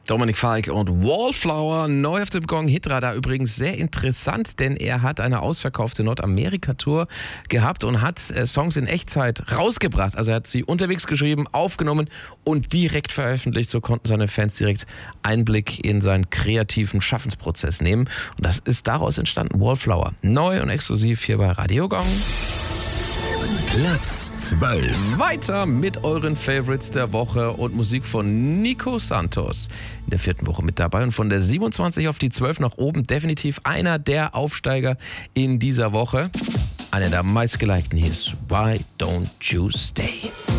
Dominik Fike und Wallflower, neu auf dem Gong Hitradar. Übrigens sehr interessant, denn er hat eine ausverkaufte Nordamerika-Tour gehabt und hat Songs in Echtzeit rausgebracht. Also er hat sie unterwegs geschrieben, aufgenommen und direkt veröffentlicht. So konnten seine Fans direkt Einblick in seinen kreativen Schaffensprozess nehmen. Und das ist daraus entstanden, Wallflower. Neu und exklusiv hier bei Radio Gong. Platz 12. Weiter mit euren Favorites der Woche und Musik von Nico Santos. In der 4. Woche mit dabei und von der 27 auf die 12 nach oben. Definitiv einer der Aufsteiger in dieser Woche. Einer der meistgelikten hier ist Why Don't You Stay.